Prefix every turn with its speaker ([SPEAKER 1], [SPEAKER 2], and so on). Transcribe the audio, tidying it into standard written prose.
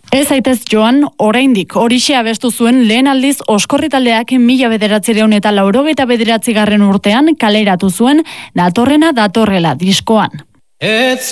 [SPEAKER 1] Ez zaitez joan, oraindik horixe abestu zuen lehen aldiz Oskorri taldeak 1989 urtean kaleratu zuen Datorrena datorrela diskoan.